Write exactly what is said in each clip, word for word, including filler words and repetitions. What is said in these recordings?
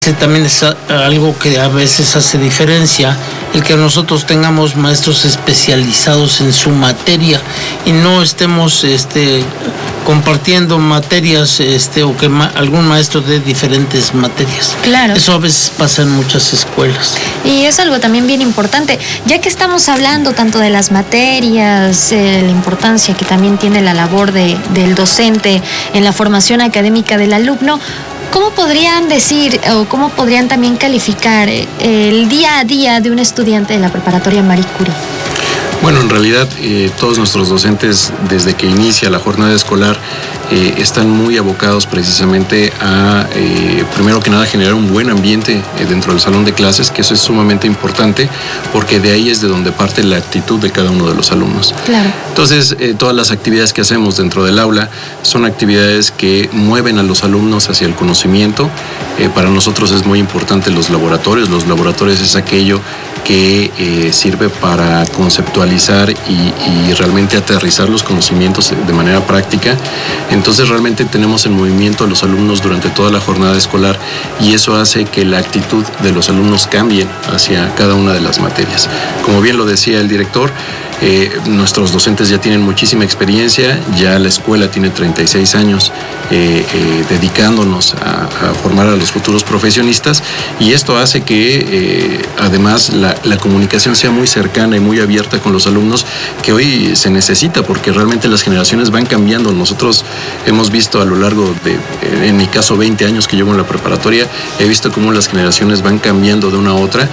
También es algo que a veces hace diferencia, el que nosotros tengamos maestros especializados en su materia y no estemos este, compartiendo materias este, o que ma algún maestro dé diferentes materias. Claro. Eso a veces pasa en muchas escuelas. Y es algo también bien importante, ya que estamos hablando tanto de las materias, eh, la importancia que también tiene la labor de, del docente en la formación académica del alumno. ¿Cómo podrían decir o cómo podrían también calificar el día a día de un estudiante de la preparatoria Marie Curie? Bueno, en realidad eh, todos nuestros docentes desde que inicia la jornada escolar eh, están muy abocados precisamente a, eh, primero que nada, generar un buen ambiente eh, dentro del salón de clases, que eso es sumamente importante porque de ahí es de donde parte la actitud de cada uno de los alumnos. Claro. Entonces, eh, todas las actividades que hacemos dentro del aula son actividades que mueven a los alumnos hacia el conocimiento. Eh, para nosotros es muy importante los laboratorios. Los laboratorios es aquello que eh, sirve para conceptualizar y, y realmente aterrizar los conocimientos de manera práctica. Entonces realmente tenemos en movimiento a los alumnos durante toda la jornada escolar y eso hace que la actitud de los alumnos cambie hacia cada una de las materias. Como bien lo decía el director, Eh, nuestros docentes ya tienen muchísima experiencia, ya la escuela tiene treinta y seis años eh, eh, dedicándonos a, a formar a los futuros profesionistas y esto hace que eh, además la, la comunicación sea muy cercana y muy abierta con los alumnos, que hoy se necesita porque realmente las generaciones van cambiando. Nosotros hemos visto a lo largo de, en mi caso, veinte años que llevo en la preparatoria, he visto cómo las generaciones van cambiando de una a otra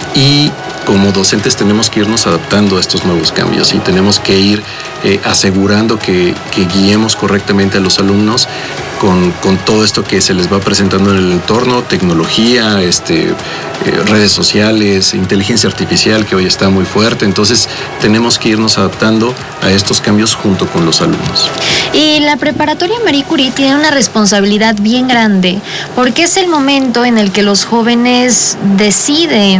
y como docentes tenemos que irnos adaptando a estos nuevos cambios y tenemos que ir eh, asegurando que, que guiemos correctamente a los alumnos con, con todo esto que se les va presentando en el entorno, tecnología, este, eh, redes sociales, inteligencia artificial que hoy está muy fuerte. Entonces tenemos que irnos adaptando a estos cambios junto con los alumnos. Y la preparatoria Marie Curie tiene una responsabilidad bien grande porque es el momento en el que los jóvenes deciden,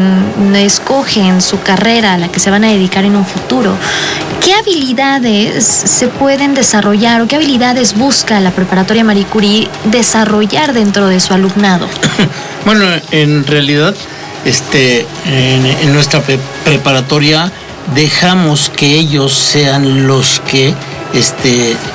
escogen su carrera a la que se van a dedicar en un futuro. ¿Qué habilidades se pueden desarrollar o qué habilidades busca la preparatoria Marie Curie desarrollar dentro de su alumnado? Bueno, en realidad, este, en, en nuestra pre preparatoria dejamos que ellos sean los que este, eh,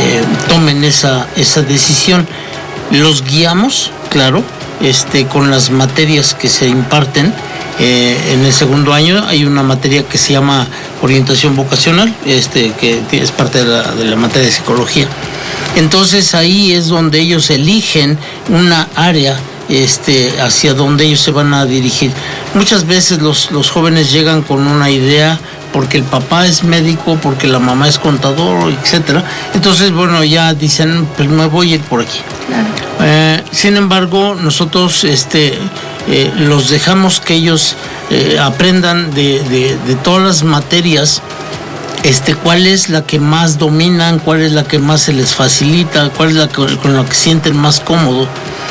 tomen esa, esa decisión. Los guiamos, claro, este, con las materias que se imparten. Eh, en el segundo año hay una materia que se llama orientación vocacional, este, que es parte de la, de la materia de psicología. Entonces ahí es donde ellos eligen una área este, hacia donde ellos se van a dirigir. Muchas veces los, los jóvenes llegan con una idea porque el papá es médico, porque la mamá es contador, etcétera. Entonces, bueno, ya dicen, pues me voy a ir por aquí. Claro. Eh, sin embargo, nosotros este, eh, los dejamos que ellos eh, aprendan de, de, de todas las materias, este, cuál es la que más dominan, cuál es la que más se les facilita, cuál es la que, con la que sienten más cómodo.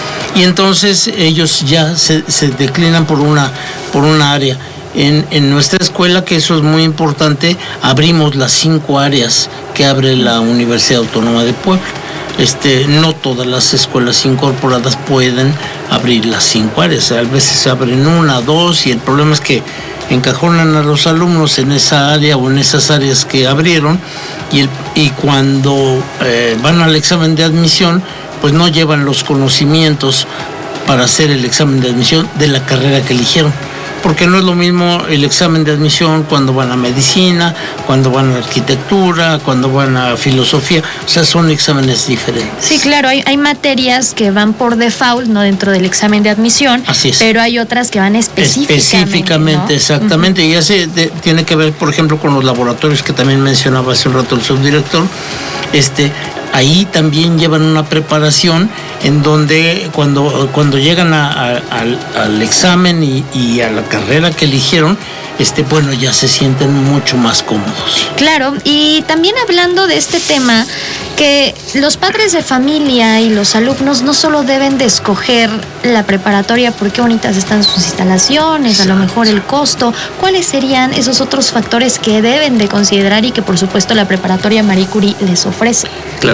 Y entonces ellos ya se, se declinan por una, por una área. En, en nuestra escuela, que eso es muy importante, abrimos las cinco áreas que abre la Universidad Autónoma de Puebla. Este, no todas las escuelas incorporadas pueden abrir las cinco áreas, a veces se abren una, dos, y el problema es que encajonan a los alumnos en esa área o en esas áreas que abrieron, y, el, y cuando eh, van al examen de admisión, pues no llevan los conocimientos para hacer el examen de admisión de la carrera que eligieron. Porque no es lo mismo el examen de admisión cuando van a medicina, cuando van a arquitectura, cuando van a filosofía. O sea, son exámenes diferentes. Sí, claro, hay, hay materias que van por default, no dentro del examen de admisión. Así es. Pero hay otras que van específicamente. Específicamente, ¿no? Exactamente. Uh-huh. Y ese de, tiene que ver, por ejemplo, con los laboratorios que también mencionaba hace un rato el subdirector. Este... Ahí también llevan una preparación en donde cuando, cuando llegan a, a, al, al examen y, y a la carrera que eligieron, este, bueno, ya se sienten mucho más cómodos. Claro, y también hablando de este tema, que los padres de familia y los alumnos no solo deben de escoger la preparatoria porque bonitas están sus instalaciones, a lo mejor el costo, ¿cuáles serían esos otros factores que deben de considerar y que por supuesto la preparatoria Marie Curie les ofrece? Claro.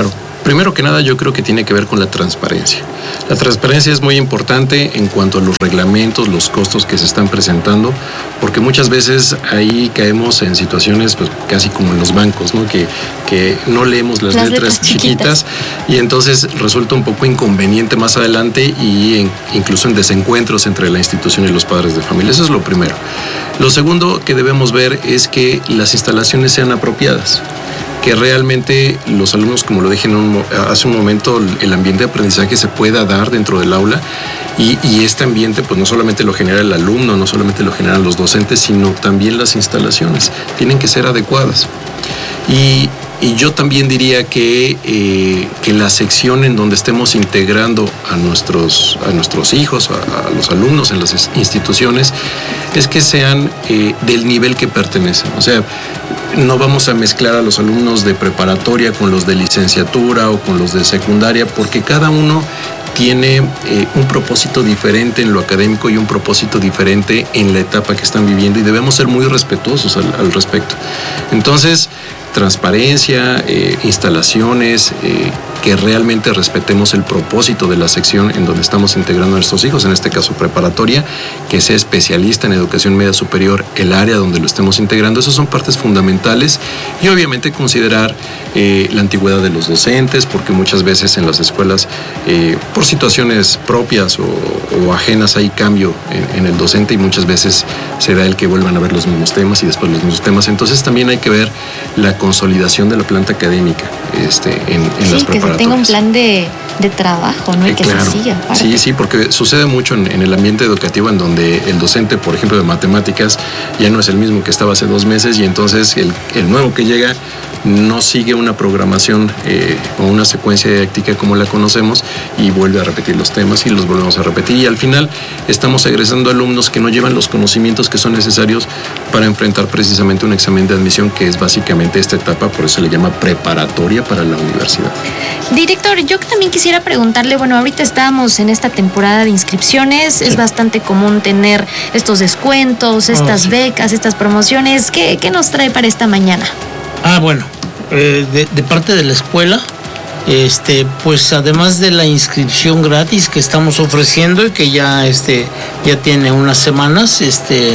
Primero que nada, yo creo que tiene que ver con la transparencia. La transparencia es muy importante en cuanto a los reglamentos, los costos que se están presentando, porque muchas veces ahí caemos en situaciones pues, casi como en los bancos, ¿no? Que, que no leemos las, las letras, letras chiquitas, chiquitas y entonces resulta un poco inconveniente más adelante y en, incluso en desencuentros entre la institución y los padres de familia. Eso es lo primero. Lo segundo que debemos ver es que las instalaciones sean apropiadas, que realmente los alumnos, como lo dije en un, hace un momento, el ambiente de aprendizaje se pueda dar dentro del aula y, y este ambiente pues no solamente lo genera el alumno, no solamente lo generan los docentes, sino también las instalaciones tienen que ser adecuadas. Y, y yo también diría que, eh, que la sección en donde estemos integrando a nuestros, a nuestros hijos, a, a los alumnos en las instituciones, es que sean eh, del nivel que pertenecen. O sea, no vamos a mezclar a los alumnos de preparatoria con los de licenciatura o con los de secundaria, porque cada uno tiene eh, un propósito diferente en lo académico y un propósito diferente en la etapa que están viviendo y debemos ser muy respetuosos al, al respecto. Entonces, transparencia, eh, instalaciones, eh, que realmente respetemos el propósito de la sección en donde estamos integrando a nuestros hijos, en este caso preparatoria, que sea especialista en educación media superior, el área donde lo estemos integrando. Esas son partes fundamentales y obviamente considerar eh, la antigüedad de los docentes, porque muchas veces en las escuelas, eh, por situaciones propias o, o ajenas, hay cambio en, en el docente y muchas veces será el que vuelvan a ver los mismos temas y después los mismos temas. Entonces también hay que ver la consolidación de la planta académica este, en, en sí, las preparatorias. Que se tenga un plan de, de trabajo, ¿no? Y que claro. se siga. Aparte. Sí, sí, porque sucede mucho en, en el ambiente educativo en donde el docente, por ejemplo, de matemáticas, ya no es el mismo que estaba hace dos meses y entonces el, el nuevo que llega no sigue una programación eh, o una secuencia didáctica como la conocemos y vuelve a repetir los temas y los volvemos a repetir y al final estamos egresando alumnos que no llevan los conocimientos que son necesarios para enfrentar precisamente un examen de admisión que es básicamente esta etapa, por eso se le llama preparatoria para la universidad. Director, yo también quisiera preguntarle, bueno, ahorita estamos en esta temporada de inscripciones, sí. Es bastante común tener estos descuentos, estas oh, sí. becas, estas promociones. ¿Qué, qué nos trae para esta mañana? Ah, bueno, eh, de, de parte de la escuela, este, pues además de la inscripción gratis que estamos ofreciendo y que ya, este, ya tiene unas semanas, este,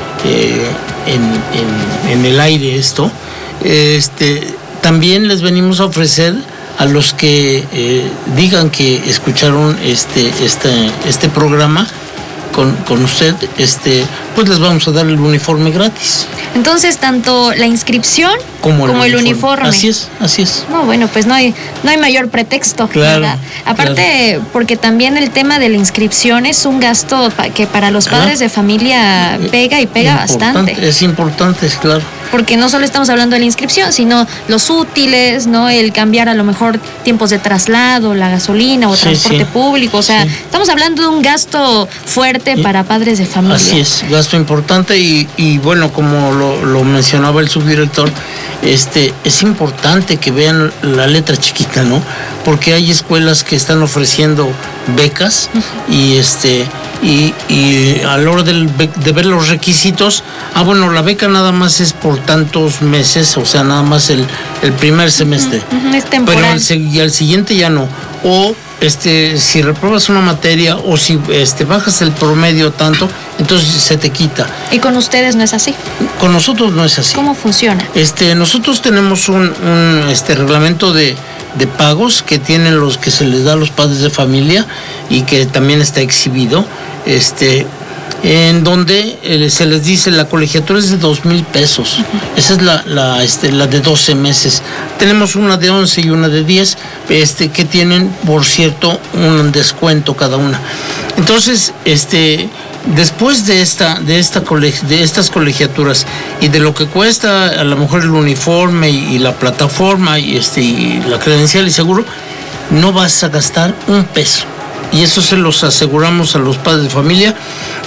eh, en, en, en el aire esto, este, también les venimos a ofrecer a los que eh, digan que escucharon este, este, este programa con, con usted, este, pues les vamos a dar el uniforme gratis. Entonces, tanto la inscripción como el, como el uniforme. uniforme. Así es, así es. No, bueno, pues no hay, no hay mayor pretexto. Claro. ¿verdad? Aparte, claro. Porque también el tema de la inscripción es un gasto que para los padres ah, de familia pega y pega importante, bastante. Es importante, claro. Porque no solo estamos hablando de la inscripción, sino los útiles, ¿no? El cambiar a lo mejor tiempos de traslado, la gasolina o sí, transporte sí. público. O sea, sí. estamos hablando de un gasto fuerte y, para padres de familia. Así es, gasto importante y, y bueno, como lo, lo mencionaba el subdirector, este, es importante que vean la letra chiquita, ¿no? Porque hay escuelas que están ofreciendo becas uh-huh. y este y, y a la hora del, de ver los requisitos, ah bueno, la beca nada más es por tantos meses, o sea, nada más el, el primer semestre. Uh-huh, uh-huh, es temporal. Pero al, y al siguiente ya no. O este, si repruebas una materia o si este, bajas el promedio tanto, entonces se te quita. ¿Y con ustedes no es así? Con nosotros no es así. ¿Cómo funciona? Este, nosotros tenemos un, un este, reglamento de, de pagos que tienen los que se les da a los padres de familia y que también está exhibido, este, en donde eh, se les dice la colegiatura es de dos mil pesos. Uh-huh. Esa es la, la, este, la de doce meses. Tenemos una de once y una de diez, este, que tienen, por cierto, un descuento cada una. Entonces, este, después de esta, de esta coleg- de estas colegiaturas y de lo que cuesta a lo mejor el uniforme y, y la plataforma y este, y la credencial y seguro, no vas a gastar un peso. Y eso se los aseguramos a los padres de familia,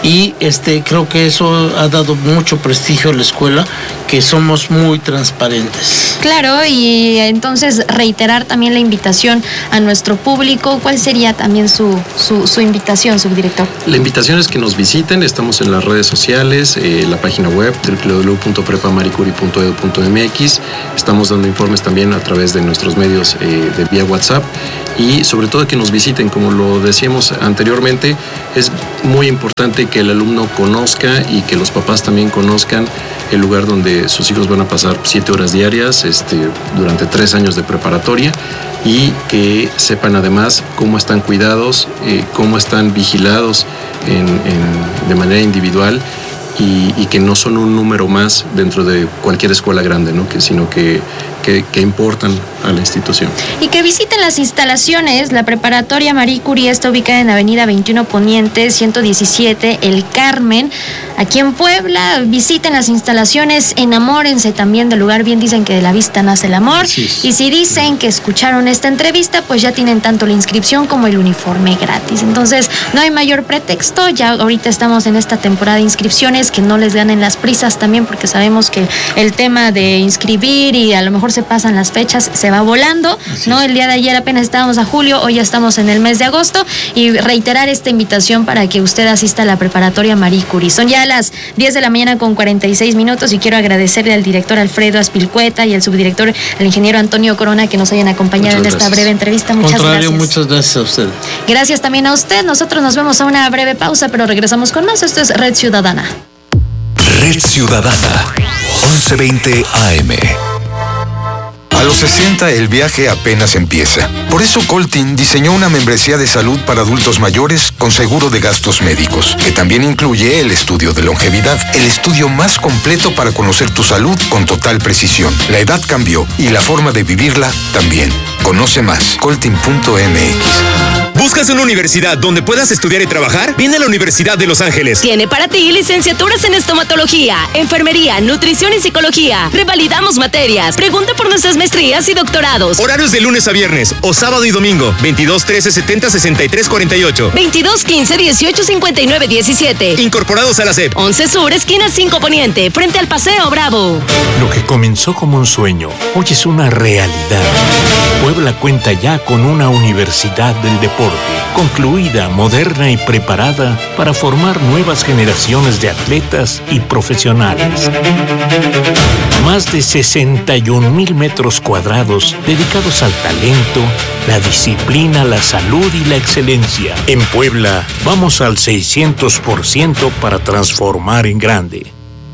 y este creo que eso ha dado mucho prestigio a la escuela, que somos muy transparentes. Claro, y entonces reiterar también la invitación a nuestro público. ¿Cuál sería también su, su, su invitación, subdirector? La invitación es que nos visiten, estamos en las redes sociales, eh, la página web doble u doble u doble u punto prepa marie curie punto e d u punto m x, estamos dando informes también a través de nuestros medios eh, de vía WhatsApp, y sobre todo que nos visiten. Como lo decíamos anteriormente, es muy importante que el alumno conozca y que los papás también conozcan el lugar donde sus hijos van a pasar siete horas diarias este, durante tres años de preparatoria, y que sepan además cómo están cuidados, eh, cómo están vigilados en, en, de manera individual, y, y que no son un número más dentro de cualquier escuela grande, ¿no? que, sino que, que, que importan a la institución. Y que visiten las instalaciones. La preparatoria Marie Curie está ubicada en Avenida veintiuno Poniente, ciento diecisiete, El Carmen, aquí en Puebla. Visiten las instalaciones, enamórense también del lugar. Bien dicen que de la vista nace el amor. Sí. Y si dicen que escucharon esta entrevista, pues ya tienen tanto la inscripción como el uniforme gratis. Entonces, no hay mayor pretexto. Ya ahorita estamos en esta temporada de inscripciones, que no les ganen las prisas también, porque sabemos que el tema de inscribir y a lo mejor se pasan las fechas, se va volando, Así ¿no? Es. El día de ayer apenas estábamos a julio, hoy ya estamos en el mes de agosto, y reiterar esta invitación para que usted asista a la preparatoria Marie Curie. Son ya las diez de la mañana con cuarenta y seis minutos, y quiero agradecerle al director Alfredo Aspilcueta y al subdirector, al ingeniero Antonio Corona, que nos hayan acompañado muchas en gracias. Esta breve entrevista. Muchas Contrario, gracias. Muchas gracias a usted. Gracias también a usted. Nosotros nos vemos a una breve pausa, pero regresamos con más. Esto es Red Ciudadana. Red Ciudadana, once veinte A M. A los sesenta el viaje apenas empieza. Por eso Coltin diseñó una membresía de salud para adultos mayores con seguro de gastos médicos, que también incluye el estudio de longevidad, el estudio más completo para conocer tu salud con total precisión. La edad cambió y la forma de vivirla también. Conoce más, coltin punto m x. ¿Buscas una universidad donde puedas estudiar y trabajar? Viene a la Universidad de Los Ángeles. Tiene para ti licenciaturas en estomatología, enfermería, nutrición y psicología. Revalidamos materias. Pregunta por nuestras maestrías y doctorados. Horarios de lunes a viernes o sábado y domingo. veintidós trece setenta sesenta y tres cuarenta y ocho. veintidós quince dieciocho cincuenta y nueve diecisiete. Incorporados a la S E P. once Sur, esquina cinco Poniente, frente al Paseo Bravo. Lo que comenzó como un sueño, hoy es una realidad. Puebla cuenta ya con una universidad del deporte, concluida, moderna y preparada para formar nuevas generaciones de atletas y profesionales. Más de sesenta y un mil metros cuadrados dedicados al talento, la disciplina, la salud y la excelencia. En Puebla, vamos al seiscientos por ciento para transformar en grande.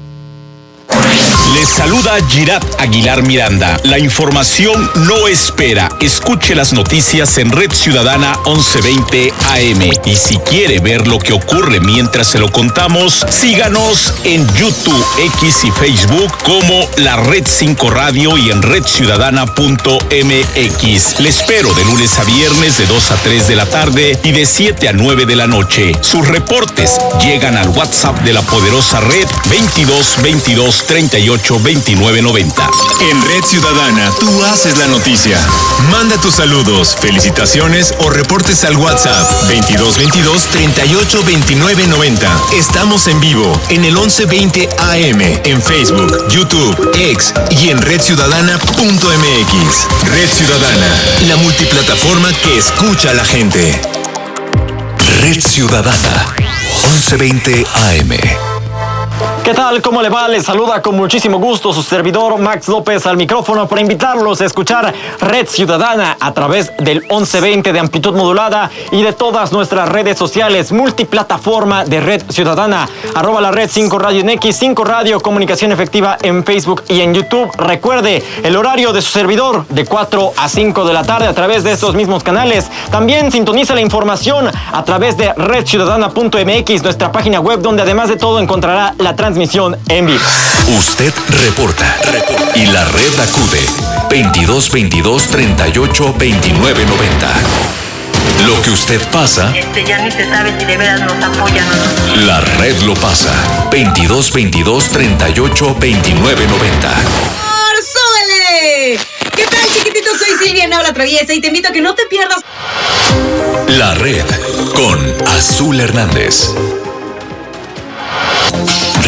Les saluda Girat Aguilar Miranda. La información no espera. Escuche las noticias en Red Ciudadana once veinte A M. Y si quiere ver lo que ocurre mientras se lo contamos, síganos en YouTube, X y Facebook como La Red cinco Radio y en red ciudadana punto m x. Le espero de lunes a viernes de dos a tres de la tarde y de siete a nueve de la noche. Sus reportes llegan al WhatsApp de la poderosa red veintidós veintidós treinta y ocho veintinueve noventa. En Red Ciudadana, tú haces la noticia. Manda tus saludos, felicitaciones o reportes al WhatsApp veintidós veintidós treinta y ocho veintinueve noventa. Estamos en vivo en el once veinte A M, en Facebook, YouTube, X y en red ciudadana punto m x. Red Ciudadana, la multiplataforma que escucha a la gente. Red Ciudadana, once veinte A M. ¿Qué tal? ¿Cómo le va? Les saluda con muchísimo gusto su servidor Max López al micrófono para invitarlos a escuchar Red Ciudadana a través del once veinte de amplitud modulada y de todas nuestras redes sociales, multiplataforma de Red Ciudadana, arroba la Red cinco Radio en X, cinco Radio, comunicación efectiva en Facebook y en YouTube. Recuerde el horario de su servidor de cuatro a cinco de la tarde a través de estos mismos canales. También sintoniza la información a través de red ciudadana punto m x, nuestra página web, donde además de todo encontrará la transmisión en vivo. Usted reporta, reporta. Y la red acude veintidós veintidós treinta y ocho veintinueve noventa. Lo que usted pasa, este ya ni se sabe si de veras nos apoyan o no. La red lo pasa. veintidós veintidós treinta y ocho veintinueve noventa. ¡Súbele! ¿Qué tal, chiquititos? Soy Silvia Naula Traviesa y te invito a que no te pierdas La red con Azul Hernández.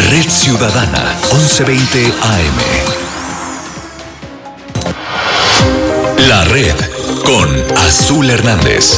Red Ciudadana, once veinte A M. La Red con Azul Hernández.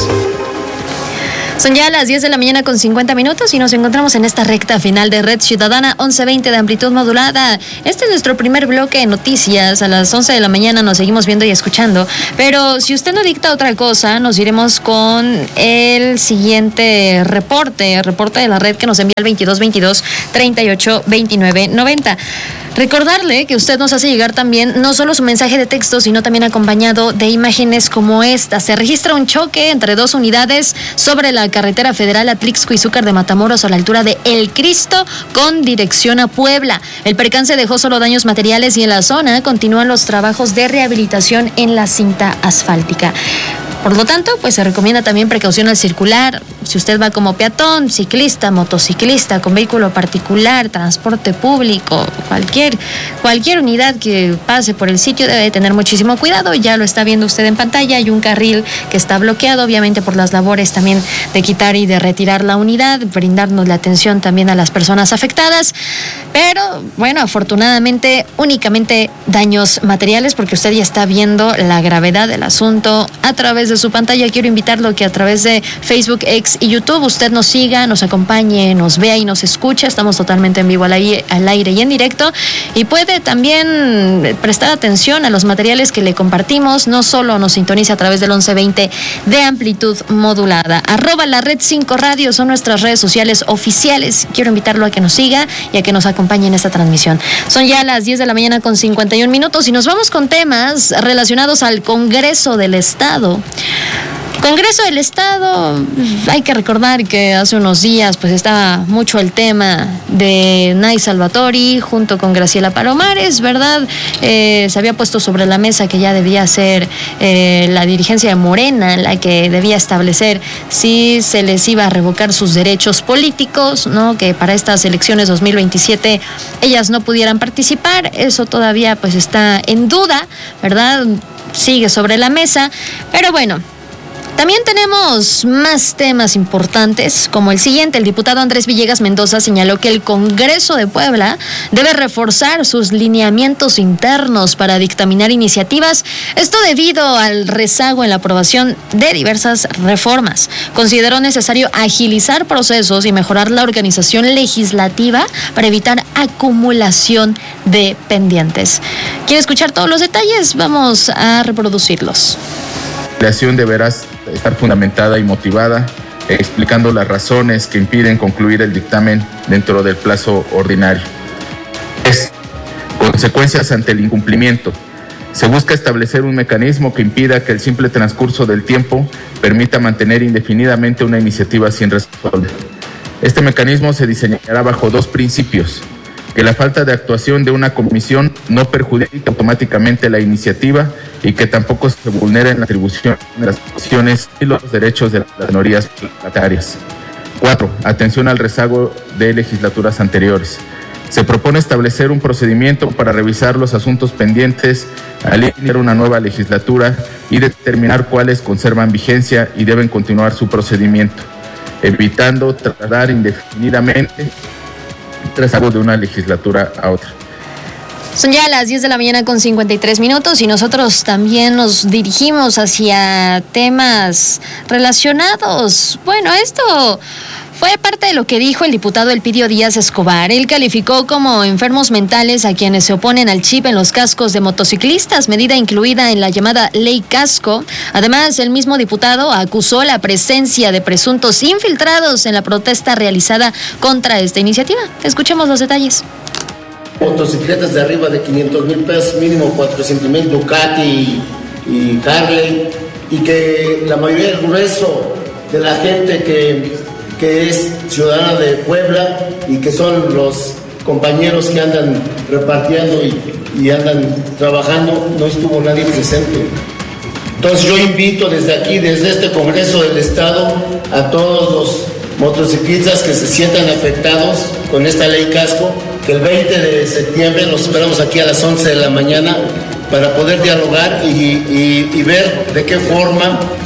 Son ya las diez de la mañana con cincuenta minutos y nos encontramos en esta recta final de Red Ciudadana once veinte de amplitud modulada. Este es nuestro primer bloque de noticias. A las once de la mañana nos seguimos viendo y escuchando. Pero si usted no dicta otra cosa, nos iremos con el siguiente reporte, reporte de la red que nos envía el veintidós veintidós treinta y ocho veintinueve noventa. Recordarle que usted nos hace llegar también no solo su mensaje de texto, sino también acompañado de imágenes como esta. Se registra un choque entre dos unidades sobre la carretera federal Atlixco-Izúcar de Matamoros a la altura de El Cristo con dirección a Puebla. El percance dejó solo daños materiales y en la zona continúan los trabajos de rehabilitación en la cinta asfáltica. Por lo tanto, pues se recomienda también precaución al circular. Si usted va como peatón, ciclista, motociclista, con vehículo particular, transporte público, cualquier, cualquier unidad que pase por el sitio debe tener muchísimo cuidado. Ya lo está viendo usted en pantalla. Hay un carril que está bloqueado, obviamente por las labores también de quitar y de retirar la unidad, brindarnos la atención también a las personas afectadas. Pero, bueno, afortunadamente, únicamente daños materiales, porque usted ya está viendo la gravedad del asunto a través de su pantalla. Quiero invitarlo a que a través de Facebook, X y YouTube usted nos siga, nos acompañe, nos vea y nos escuche. Estamos totalmente en vivo al aire, al aire y en directo, y puede también prestar atención a los materiales que le compartimos. No solo nos sintoniza a través del once veinte de amplitud modulada. Arroba la red cinco radio son nuestras redes sociales oficiales. Quiero invitarlo a que nos siga y a que nos acompañe en esta transmisión. Son ya las diez de la mañana con cincuenta y un minutos y nos vamos con temas relacionados al Congreso del Estado. Congreso del Estado, hay que recordar que hace unos días pues estaba mucho el tema de Nay Salvatori junto con Graciela Palomares, ¿verdad? Eh, se había puesto sobre la mesa que ya debía ser eh, la dirigencia de Morena la que debía establecer si se les iba a revocar sus derechos políticos, ¿no? Que para estas elecciones dos mil veintisiete ellas no pudieran participar. Eso todavía pues está en duda, ¿verdad? Sigue sobre la mesa, pero bueno. También tenemos más temas importantes, como el siguiente. El diputado Andrés Villegas Mendoza señaló que el Congreso de Puebla debe reforzar sus lineamientos internos para dictaminar iniciativas, esto debido al rezago en la aprobación de diversas reformas. Consideró necesario agilizar procesos y mejorar la organización legislativa para evitar acumulación de pendientes. ¿Quiere escuchar todos los detalles? Vamos a reproducirlos. La acción deberá estar fundamentada y motivada, explicando las razones que impiden concluir el dictamen dentro del plazo ordinario. Es consecuencias ante el incumplimiento. Se busca establecer un mecanismo que impida que el simple transcurso del tiempo permita mantener indefinidamente una iniciativa sin resolver. Este mecanismo se diseñará bajo dos principios: que la falta de actuación de una comisión no perjudique automáticamente la iniciativa y que tampoco se vulneren la atribución de las acciones y los derechos de las minorías parlamentarias. Cuatro, atención al rezago de legislaturas anteriores. Se propone establecer un procedimiento para revisar los asuntos pendientes al iniciar una nueva legislatura y determinar cuáles conservan vigencia y deben continuar su procedimiento, evitando trasladar indefinidamente rezago de una legislatura a otra. Son ya las diez de la mañana con cincuenta y tres minutos y nosotros también nos dirigimos hacia temas relacionados. Bueno, esto fue parte de lo que dijo el diputado Elpidio Díaz Escobar. Él calificó como enfermos mentales a quienes se oponen al chip en los cascos de motociclistas, medida incluida en la llamada Ley Casco. Además, el mismo diputado acusó la presencia de presuntos infiltrados en la protesta realizada contra esta iniciativa. Escuchemos los detalles. Motocicletas de arriba de quinientos mil pesos, mínimo cuatrocientos mil, Ducati y, y Harley, y que la mayoría del grueso de la gente que, que es ciudadana de Puebla y que son los compañeros que andan repartiendo y, y andan trabajando, no estuvo nadie presente. Entonces yo invito desde aquí, desde este Congreso del Estado, a todos los motociclistas que se sientan afectados con esta ley Casco, que el veinte de septiembre los esperamos aquí a las once de la mañana para poder dialogar y, y, y ver de qué forma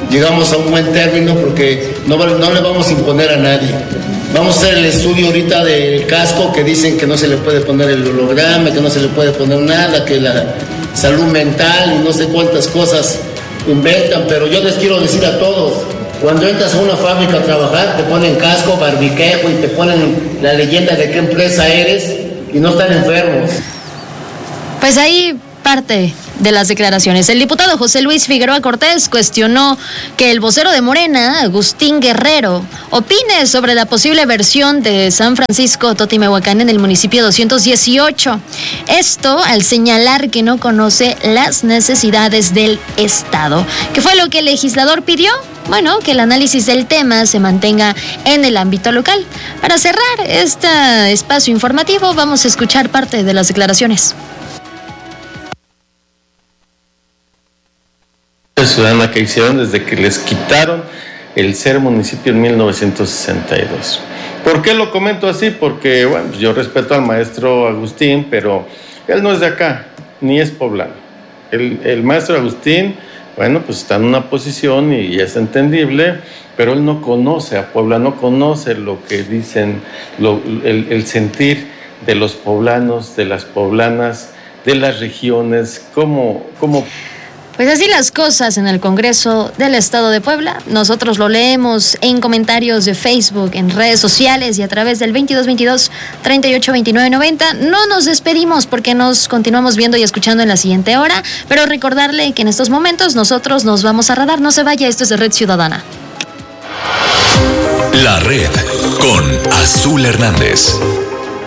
llegamos a un buen término, porque no, no le vamos a imponer a nadie. Vamos a hacer el estudio ahorita del casco, que dicen que no se le puede poner el holograma, que no se le puede poner nada, que la salud mental y no sé cuántas cosas inventan, pero yo les quiero decir a todos, cuando entras a una fábrica a trabajar, te ponen casco, barbiquejo y te ponen la leyenda de qué empresa eres y no están enfermos. Pues ahí parte de las declaraciones. El diputado José Luis Figueroa Cortés cuestionó que el vocero de Morena, Agustín Guerrero, opine sobre la posible versión de San Francisco Totimehuacán en el municipio doscientos dieciocho. Esto al señalar que no conoce las necesidades del Estado. ¿Qué fue lo que el legislador pidió? Bueno, que el análisis del tema se mantenga en el ámbito local. Para cerrar este espacio informativo, vamos a escuchar parte de las declaraciones. Ciudadana que hicieron desde que les quitaron el ser municipio en mil novecientos sesenta y dos. ¿Por qué lo comento así? Porque, bueno, yo respeto al maestro Agustín, pero él no es de acá, ni es poblano. El, el maestro Agustín, bueno, pues está en una posición y es entendible, pero él no conoce a Puebla, no conoce lo que dicen, lo, el, el sentir de los poblanos, de las poblanas, de las regiones, cómo... cómo Pues así las cosas en el Congreso del Estado de Puebla. Nosotros lo leemos en comentarios de Facebook, en redes sociales y a través del veintidós veintidós treinta y ocho veintinueve noventa. No nos despedimos porque nos continuamos viendo y escuchando en la siguiente hora, pero recordarle que en estos momentos nosotros nos vamos a radar. No se vaya, esto es de Red Ciudadana. La Red con Azul Hernández.